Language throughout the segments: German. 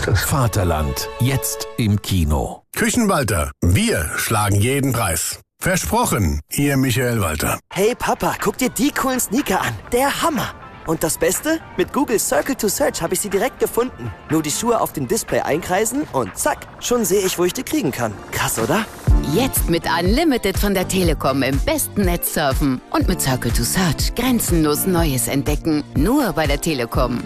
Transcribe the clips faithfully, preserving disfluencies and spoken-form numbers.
es. Vaterland, jetzt im Kino. Küchenwalter, wir schlagen jeden Preis. Versprochen, Ihr Michael Walter. Hey Papa, guck dir die coolen Sneaker an. Der Hammer. Und das Beste? Mit Google Circle to Search habe ich sie direkt gefunden. Nur die Schuhe auf dem Display einkreisen und zack, schon sehe ich, wo ich die kriegen kann. Krass, oder? Jetzt mit Unlimited von der Telekom im besten Netz surfen. Und mit Circle to Search grenzenlos Neues entdecken. Nur bei der Telekom.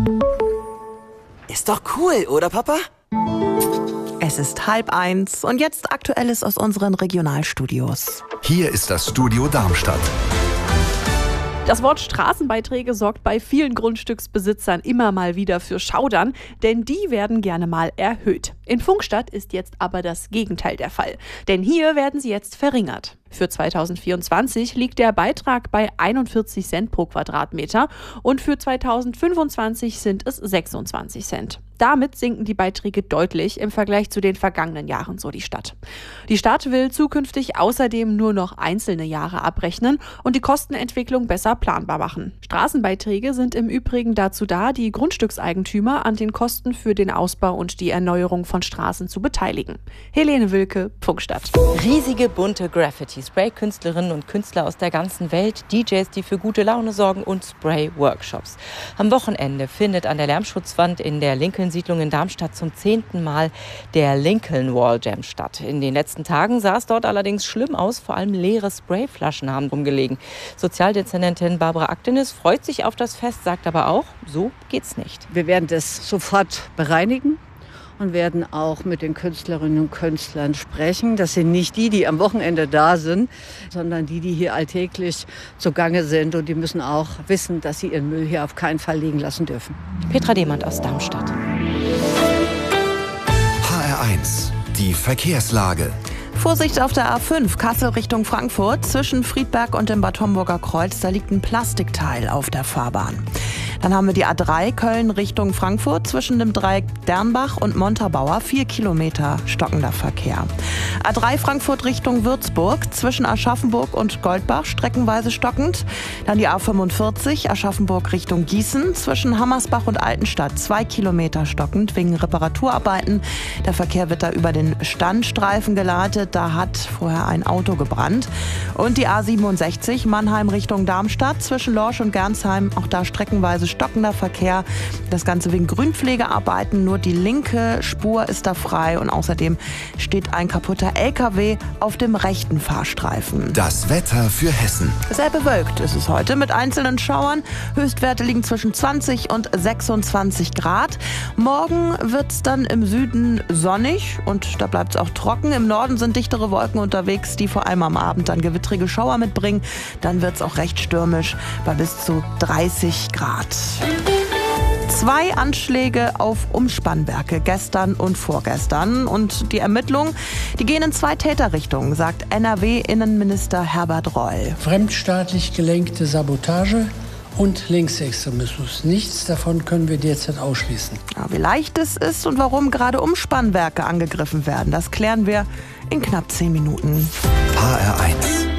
Ist doch cool, oder Papa? Es ist halb eins und jetzt Aktuelles aus unseren Regionalstudios. Hier ist das Studio Darmstadt. Das Wort Straßenbeiträge sorgt bei vielen Grundstücksbesitzern immer mal wieder für Schaudern, denn die werden gerne mal erhöht. In Pfungstadt ist jetzt aber das Gegenteil der Fall, denn hier werden sie jetzt verringert. Für zweitausendvierundzwanzig liegt der Beitrag bei einundvierzig Cent pro Quadratmeter und für zweitausendfünfundzwanzig sind es sechsundzwanzig Cent. Damit sinken die Beiträge deutlich im Vergleich zu den vergangenen Jahren, so die Stadt. Die Stadt will zukünftig außerdem nur noch einzelne Jahre abrechnen und die Kostenentwicklung besser planbar machen. Straßenbeiträge sind im Übrigen dazu da, die Grundstückseigentümer an den Kosten für den Ausbau und die Erneuerung von Straßen zu beteiligen. Helene Wilke, Pfungstadt. Riesige bunte Graffiti, Spray-Künstlerinnen und Künstler aus der ganzen Welt, D Js, die für gute Laune sorgen und Spray-Workshops. Am Wochenende findet an der Lärmschutzwand in der Lincoln-Siedlung in Darmstadt zum zehnten Mal der Lincoln Wall Jam statt. In den letzten Tagen sah es dort allerdings schlimm aus, vor allem leere Sprayflaschen haben rumgelegen. Sozialdezernentin Barbara Aktenis freut sich auf das Fest, sagt aber auch, so geht's nicht. Wir werden das sofort bereinigen und werden auch mit den Künstlerinnen und Künstlern sprechen. Das sind nicht die, die am Wochenende da sind, sondern die, die hier alltäglich zugange sind. Und die müssen auch wissen, dass sie ihren Müll hier auf keinen Fall liegen lassen dürfen. Petra Demand aus Darmstadt. H R eins, die Verkehrslage. Vorsicht auf der A fünf, Kassel Richtung Frankfurt. Zwischen Friedberg und dem Bad Homburger Kreuz, da liegt ein Plastikteil auf der Fahrbahn. Dann haben wir die A drei, Köln Richtung Frankfurt, zwischen dem Dreieck Dernbach und Montabaur, vier Kilometer stockender Verkehr. A drei Frankfurt Richtung Würzburg, zwischen Aschaffenburg und Goldbach, streckenweise stockend. Dann die A fünfundvierzig, Aschaffenburg Richtung Gießen, zwischen Hammersbach und Altenstadt, zwei Kilometer stockend wegen Reparaturarbeiten. Der Verkehr wird da über den Standstreifen geleitet, da hat vorher ein Auto gebrannt. Und die A siebenundsechzig, Mannheim Richtung Darmstadt, zwischen Lorsch und Gernsheim, auch da streckenweise stockender Verkehr. Das Ganze wegen Grünpflegearbeiten. Nur die linke Spur ist da frei und außerdem steht ein kaputter L K W auf dem rechten Fahrstreifen. Das Wetter für Hessen. Sehr bewölkt ist es heute mit einzelnen Schauern. Höchstwerte liegen zwischen zwanzig und sechsundzwanzig Grad. Morgen wird es dann im Süden sonnig und da bleibt es auch trocken. Im Norden sind dichtere Wolken unterwegs, die vor allem am Abend dann gewittrige Schauer mitbringen. Dann wird es auch recht stürmisch bei bis zu dreißig Grad. Zwei Anschläge auf Umspannwerke gestern und vorgestern. Und die Ermittlungen, die gehen in zwei Täterrichtungen, sagt N R W-Innenminister Herbert Reul. Fremdstaatlich gelenkte Sabotage und Linksextremismus. Nichts davon können wir derzeit ausschließen. Ja, wie leicht es ist und warum gerade Umspannwerke angegriffen werden, das klären wir in knapp zehn Minuten. H R eins.